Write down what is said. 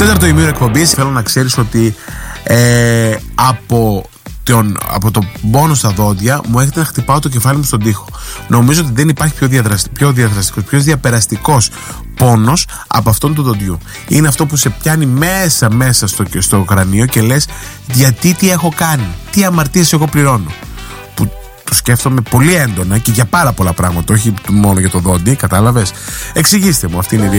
Τέταρτο ημίωρο εκπομπής. Θέλω να ξέρεις ότι από το πόνο στα δόντια μου έρχεται να χτυπάω το κεφάλι μου στον τοίχο. Νομίζω ότι δεν υπάρχει πιο διαδραστικός, πιο διαπεραστικός πόνος από αυτόν του δοντιού. Είναι αυτό που σε πιάνει μέσα στο κρανίο και λες, γιατί τι έχω κάνει, τι αμαρτίες εγώ πληρώνω. Που το σκέφτομαι πολύ έντονα και για πάρα πολλά πράγματα, όχι μόνο για το δόντι, κατάλαβες. Εξηγήστε μου, αυτή είναι η